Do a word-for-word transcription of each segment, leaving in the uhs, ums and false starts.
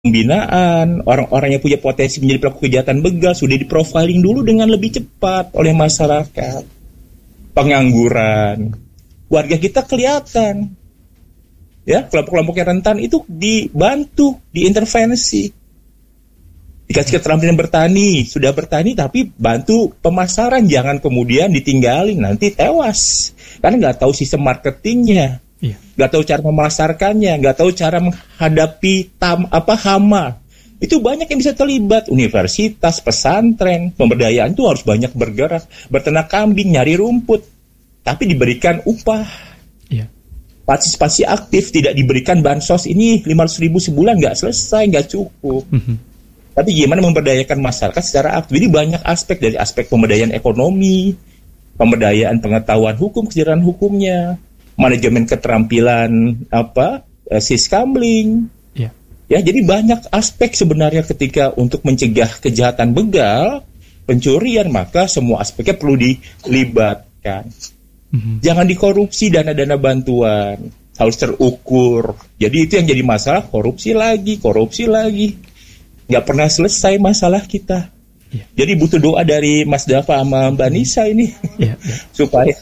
pembinaan, orang-orang yang punya potensi menjadi pelaku kejahatan begal sudah di-profiling dulu dengan lebih cepat oleh masyarakat. Pengangguran, warga kita kelihatan, ya kelompok-kelompok yang rentan itu dibantu, diintervensi, dikasih keterampilan bertani, sudah bertani tapi bantu pemasaran, jangan kemudian ditinggalin nanti tewas, karena nggak tahu sistem marketingnya. Iya. Nggak tahu cara memasarkannya, nggak tahu cara menghadapi tam, apa hama. Itu banyak yang bisa terlibat. Universitas, pesantren, pemberdayaan itu harus banyak bergerak, berternak kambing, nyari rumput, tapi diberikan upah. Iya. Partisipasi aktif, tidak diberikan bansos ini lima ratus ribu sebulan, nggak selesai, nggak cukup. Mm-hmm. Tapi gimana memberdayakan masyarakat secara aktif? Jadi banyak aspek, dari aspek pemberdayaan ekonomi, pemberdayaan pengetahuan hukum, kesejahteraan hukumnya, manajemen keterampilan apa siskamling, ya. Ya, jadi banyak aspek sebenarnya ketika untuk mencegah kejahatan begal, pencurian, maka semua aspeknya perlu dilibatkan. Mm-hmm. Jangan dikorupsi dana-dana bantuan, harus terukur. Jadi itu yang jadi masalah, korupsi lagi, korupsi lagi, nggak pernah selesai masalah kita. Ya. Jadi butuh doa dari Mas Dava sama Mbak Nisa ini, ya, ya. supaya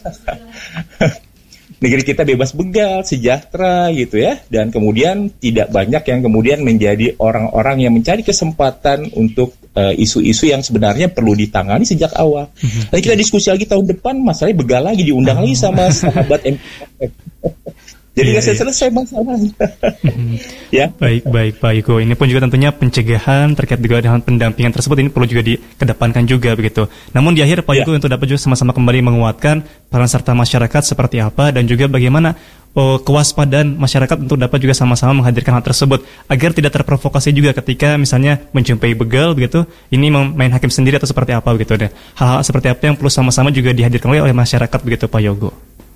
negeri kita bebas begal, sejahtera gitu ya, dan kemudian tidak banyak yang kemudian menjadi orang-orang yang mencari kesempatan untuk uh, isu-isu yang sebenarnya perlu ditangani sejak awal. Mm-hmm. Nanti kita diskusi lagi tahun depan, masalahnya begal lagi diundang oh. lagi sama sahabat M Q F. Jadi nggak yeah, yeah. selesai masalahnya. Mm-hmm. Ya. Baik, baik Pak Yugo. Ini pun juga tentunya pencegahan terkait juga dengan pendampingan tersebut ini perlu juga dikedepankan juga begitu. Namun di akhir Pak yeah. Yugo untuk dapat juga sama-sama kembali menguatkan peran serta masyarakat seperti apa dan juga bagaimana oh, kewaspadaan masyarakat untuk dapat juga sama-sama menghadirkan hal tersebut agar tidak terprovokasi juga ketika misalnya menjumpai begal begitu, ini main hakim sendiri atau seperti apa begitu deh. Hal-hal seperti apa yang perlu sama-sama juga dihadirkan oleh masyarakat begitu Pak Yogo.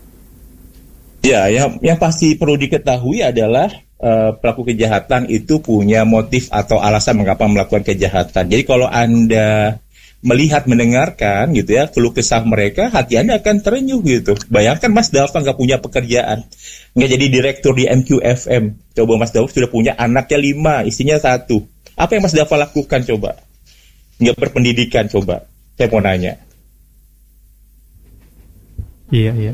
Ya, yang, yang pasti perlu diketahui adalah uh, pelaku kejahatan itu punya motif atau alasan mengapa melakukan kejahatan. Jadi kalau Anda melihat, mendengarkan gitu ya, keluh kesah mereka, hati Anda akan terenyuh gitu. Bayangkan Mas Dava nggak punya pekerjaan, nggak jadi direktur di M Q F M. Coba Mas Dava sudah punya anaknya lima, istrinya satu. Apa yang Mas Dava lakukan coba? Nggak berpendidikan coba. Saya mau nanya. Iya, iya.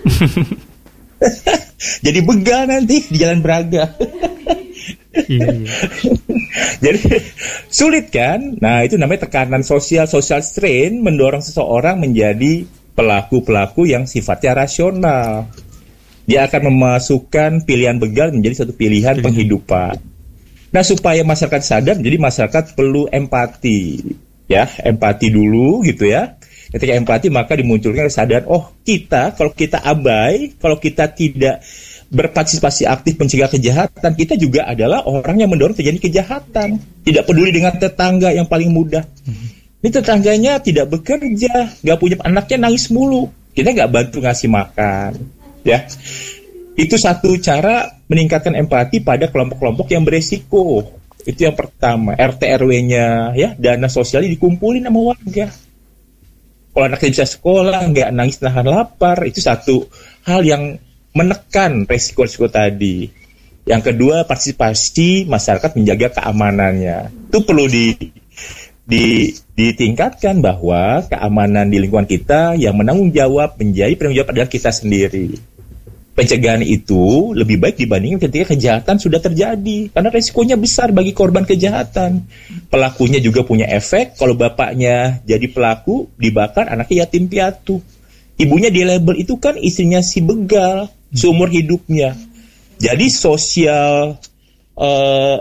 Jadi begal nanti di Jalan Braga. Iya, iya. Jadi sulit kan? Nah, itu namanya tekanan sosial, social strain mendorong seseorang menjadi pelaku-pelaku yang sifatnya rasional. Dia akan memasukkan pilihan begal menjadi satu pilihan penghidupan. Nah, supaya masyarakat sadar, jadi masyarakat perlu empati. Ya, empati dulu gitu ya. Ketika empati maka dimunculkan kesadaran, oh kita, kalau kita abai, kalau kita tidak berpartisipasi aktif mencegah kejahatan, kita juga adalah orang yang mendorong terjadi kejahatan. Tidak peduli dengan tetangga yang paling mudah. Ini tetangganya tidak bekerja, nggak punya anaknya nangis mulu, kita nggak bantu ngasih makan. Ya, itu satu cara meningkatkan empati pada kelompok-kelompok yang beresiko. Itu yang pertama. R T R W-nya, ya, dana sosialnya dikumpulin sama warga. Kalau anaknya bisa sekolah, nggak nangis nahan lapar, itu satu hal yang menekan resiko-resiko tadi. Yang kedua, partisipasi masyarakat menjaga keamanannya. Itu perlu di, di, ditingkatkan bahwa keamanan di lingkungan kita yang menanggung jawab, menjadi penanggung jawab adalah kita sendiri. Pencegahan itu lebih baik dibandingkan ketika kejahatan sudah terjadi, karena resikonya besar bagi korban kejahatan. Pelakunya juga punya efek. Kalau bapaknya jadi pelaku, dibakar, anaknya yatim piatu. Ibunya di label itu kan istrinya si begal seumur hidupnya. Jadi sosial uh,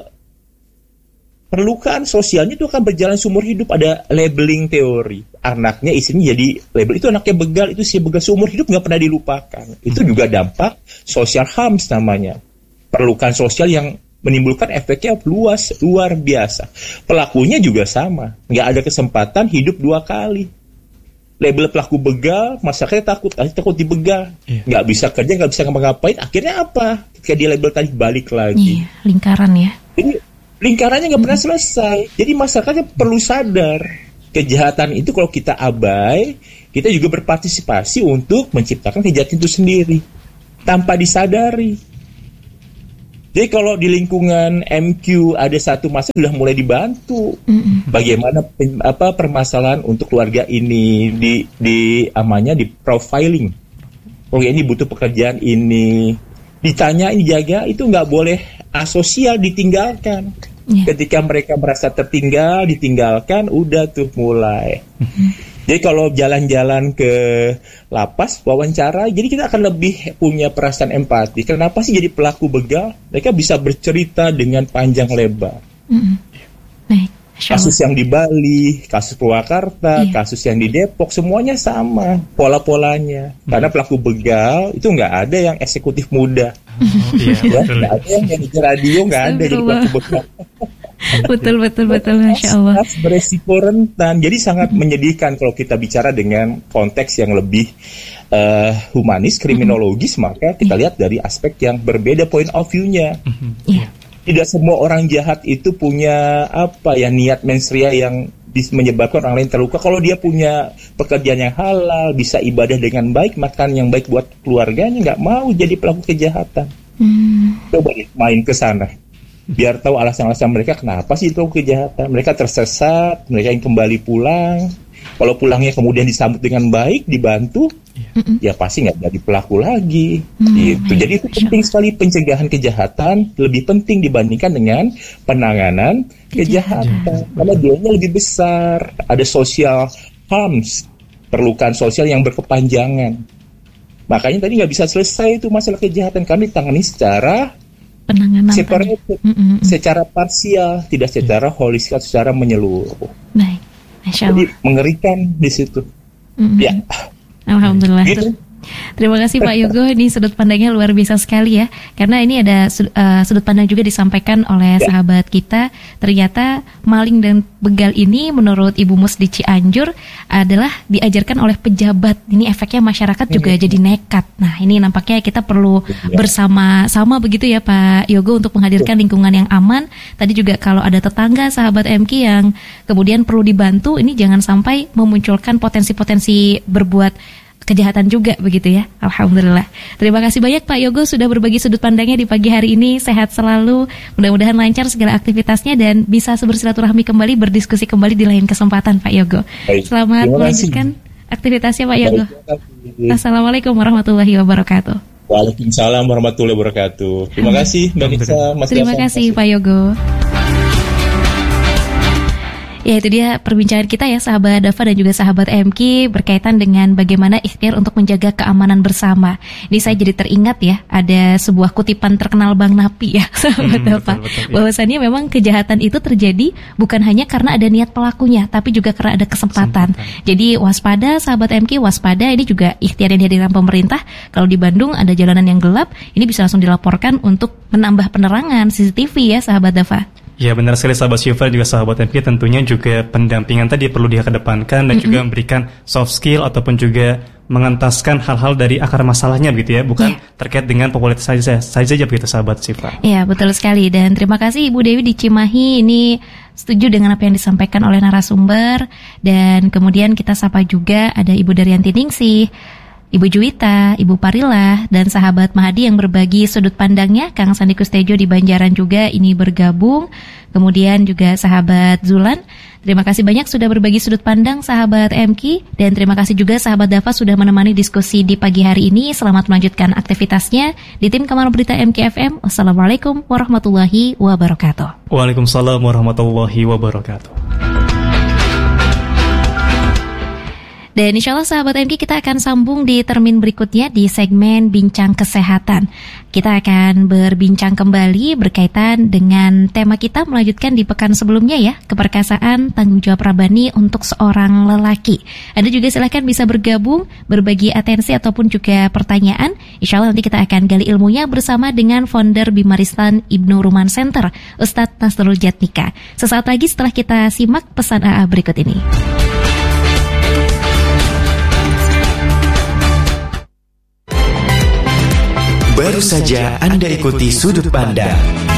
perlukan sosialnya itu akan berjalan seumur hidup. Ada labeling teori. Anaknya, istrinya jadi label itu anaknya begal, itu si begal seumur hidup nggak pernah dilupakan. Itu juga dampak social harms namanya. Perlukan sosial yang menimbulkan efeknya luas, luar biasa. Pelakunya juga sama, nggak ada kesempatan hidup dua kali. Label pelaku begal, masyarakatnya takut, takut dibegal, yeah. nggak bisa kerja, nggak bisa ngapa-ngapain. Akhirnya apa? Ketika dia label tadi balik lagi. Iya, lingkaran ya. Jadi lingkarannya nggak pernah selesai. Jadi masyarakatnya perlu sadar. Kejahatan itu kalau kita abai, kita juga berpartisipasi untuk menciptakan kejahatan itu sendiri tanpa disadari. Jadi kalau di lingkungan M Q ada satu masalah sudah mulai dibantu. Mm-hmm. Bagaimana pen, apa permasalahan untuk keluarga ini di di amanya di profiling. Oh ini butuh pekerjaan ini. Ditanya ini jaga itu nggak boleh asosial ditinggalkan. Yeah. Ketika mereka merasa tertinggal, ditinggalkan, udah tuh mulai. Mm-hmm. Jadi kalau jalan-jalan ke lapas, wawancara, jadi kita akan lebih punya perasaan empati. Kenapa sih jadi pelaku begal? Mereka bisa bercerita dengan panjang lebar. Mm-hmm. Baik, kasus yang di Bali, kasus Purwakarta, iya. kasus yang di Depok, semuanya sama pola-polanya. Mm-hmm. Karena pelaku begal itu nggak ada yang eksekutif muda. Oh, iya, ya, nggak ada yang di radio, nggak ada jadi pelaku begal. betul betul betul Masya Allah. Beresiko rentan, jadi sangat mm-hmm. menyedihkan kalau kita bicara dengan konteks yang lebih uh, humanis, kriminologis, mm-hmm. maka kita yeah. lihat dari aspek yang berbeda point of view-nya. Mm-hmm. Yeah. Tidak semua orang jahat itu punya apa ya niat mensria yang bisa menyebabkan orang lain terluka. Kalau dia punya pekerjaan yang halal, bisa ibadah dengan baik, makan yang baik buat keluarganya, nggak mau jadi pelaku kejahatan. Mm. Coba main ke sana. Biar tahu alasan-alasan mereka kenapa sih itu kejahatan. Mereka tersesat, mereka yang kembali pulang. Kalau pulangnya kemudian disambut dengan baik, dibantu, mm-hmm. ya pasti nggak jadi pelaku lagi. Mm-hmm. Gitu. Jadi itu penting sekali, pencegahan kejahatan lebih penting dibandingkan dengan penanganan kejahatan. kejahatan. Karena biayanya lebih besar, ada social harms, perlukan sosial yang berkepanjangan. Makanya tadi nggak bisa selesai itu masalah kejahatan karena ditangani secara penanganan separate, mm-hmm. secara parsial, tidak secara holistik, secara menyeluruh. Baik, Masya Allah. Jadi mengerikan di situ. Mm-hmm. Ya, alhamdulillah. Gitu. Terima kasih Pak Yogo, ini sudut pandangnya luar biasa sekali ya. Karena ini ada uh, sudut pandang juga disampaikan oleh ya. sahabat kita. Ternyata maling dan begal ini menurut Ibu Mus di Cianjur adalah diajarkan oleh pejabat. Ini efeknya masyarakat juga hmm. jadi nekat. Nah ini nampaknya kita perlu ya. bersama-sama begitu ya Pak Yogo untuk menghadirkan lingkungan yang aman. Tadi juga kalau ada tetangga sahabat M K yang kemudian perlu dibantu, ini jangan sampai memunculkan potensi-potensi berbuat kejahatan juga begitu ya. Alhamdulillah. Terima kasih banyak Pak Yogo sudah berbagi sudut pandangnya di pagi hari ini. Sehat selalu. Mudah-mudahan lancar segala aktivitasnya dan bisa bersilaturahmi kembali, berdiskusi kembali di lain kesempatan Pak Yogo. Baik. Selamat melanjutkan aktivitasnya Pak Yogo. Baik. Assalamualaikum warahmatullahi wabarakatuh. Waalaikumsalam warahmatullahi wabarakatuh. Terima kasih Mbak Nisa. Terima kasih Pak Yogo. Ya itu dia perbincangan kita ya sahabat Dafa dan juga sahabat M K berkaitan dengan bagaimana ikhtiar untuk menjaga keamanan bersama. Ini saya jadi teringat ya, ada sebuah kutipan terkenal Bang Napi ya sahabat hmm, Dafa. Bahwasannya memang kejahatan itu terjadi bukan hanya karena ada niat pelakunya, tapi juga karena ada kesempatan. kesempatan. Jadi waspada sahabat M K, waspada, ini juga ikhtiar yang dihadirkan pemerintah. Kalau di Bandung ada jalanan yang gelap, ini bisa langsung dilaporkan untuk menambah penerangan C C T V ya sahabat Dafa. Ya benar sekali sahabat Syifa juga sahabat M K, tentunya juga pendampingan tadi perlu dikedepankan dan mm-hmm. juga memberikan soft skill ataupun juga mengentaskan hal-hal dari akar masalahnya begitu ya, bukan yeah. terkait dengan popularitas saja saja begitu sahabat Syifa. Iya betul sekali, dan terima kasih Ibu Dewi di Cimahi ini setuju dengan apa yang disampaikan oleh narasumber, dan kemudian kita sapa juga ada Ibu Daryanti Ningsih, Ibu Juwita, Ibu Parila, dan sahabat Mahadi yang berbagi sudut pandangnya. Kang Sandi Kustejo di Banjaran juga ini bergabung. Kemudian juga sahabat Zulan. Terima kasih banyak sudah berbagi sudut pandang sahabat M K. Dan terima kasih juga sahabat Dafa sudah menemani diskusi di pagi hari ini. Selamat melanjutkan aktivitasnya di tim Kamal Berita M K F M. Wassalamualaikum warahmatullahi wabarakatuh. Waalaikumsalam warahmatullahi wabarakatuh. Dan insya Allah sahabat M K, kita akan sambung di termin berikutnya di segmen Bincang Kesehatan. Kita akan berbincang kembali berkaitan dengan tema kita melanjutkan di pekan sebelumnya ya, keperkasaan tanggung jawab rabani untuk seorang lelaki. Anda juga silakan bisa bergabung, berbagi atensi ataupun juga pertanyaan. Insya Allah nanti kita akan gali ilmunya bersama dengan founder Bimaristan Ibnu Ruman Center, Ustadz Nasrul Jatnika. Sesaat lagi setelah kita simak pesan A A berikut ini. Baru saja Anda ikuti Sudut Pandang